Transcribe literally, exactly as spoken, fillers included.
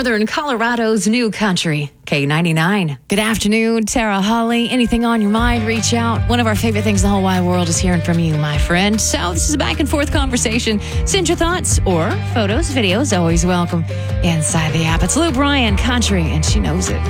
Northern Colorado's new country, K ninety-nine. Good afternoon, Tara Holly. Anything on your mind, reach out. One of our favorite things in the whole wide world is hearing from you, my friend. So this is a back and forth conversation. Send your thoughts or photos, videos, always welcome inside the app. It's Lou Bryan Country, and she knows it.